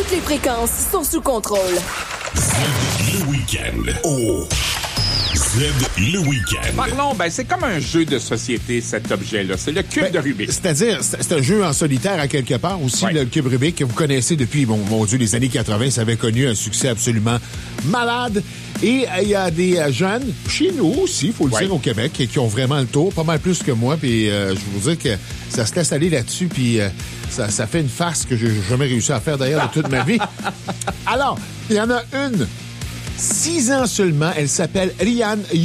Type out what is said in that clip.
Toutes les fréquences sont sous contrôle. Z le week-end. Oh! Z le week-end. Parlons, c'est comme un jeu de société, cet objet-là. C'est le cube de Rubik. C'est-à-dire, c'est un jeu en solitaire à quelque part aussi, le cube Rubik, que vous connaissez depuis, mon Dieu, les années 80. Ça avait connu un succès absolument malade. Et il y a des jeunes, chez nous aussi, il faut le dire, au Québec, qui ont vraiment le tour, pas mal plus que moi. Puis je vais vous dire que ça se laisse aller là-dessus, puis ça fait une farce que j'ai jamais réussi à faire d'ailleurs de toute ma vie. Alors, il y en a une, 6 ans seulement, elle s'appelle Rian